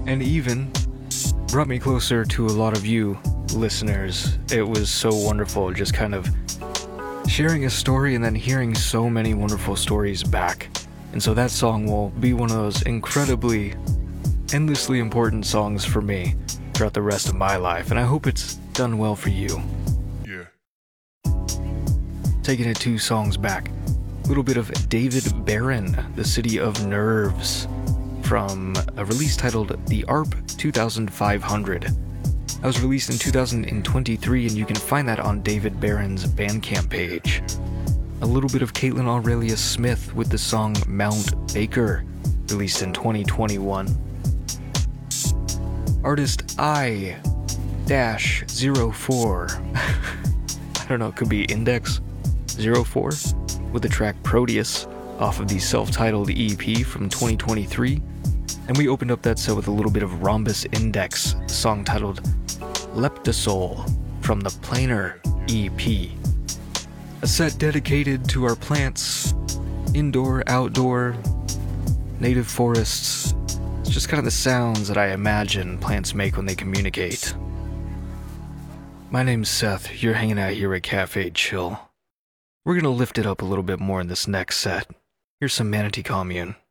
and even brought me closer to a lot of you listeners. It was so wonderful just kind of sharing a story and then hearing so many wonderful stories back. And so that song will be one of those incredibly, endlessly important songs for me throughout the rest of my life, and I hope it's done well for you. Yeah. Taking it 2 songs back, a little bit of David Barron, The City of Nerves, from a release titled The ARP 2500. That was released in 2023, and you can find that on David Barron's Bandcamp page. A little bit of Caitlin Aurelia Smith with the song Mount Baker, released in 2021. Artist I-04, I don't know, it could be Index 04, with the track Proteus off of the self-titled EP from 2023. And we opened up that set with a little bit of Rhombus Index, the song titled Leptosol from the Planar EP. A set dedicated to our plants, indoor, outdoor, native forests. It's just kind of the sounds that I imagine plants make when they communicate. My name's Seth, you're hanging out here at Cafe Chill. We're gonna lift it up a little bit more in this next set. Here's some Manatee Commune.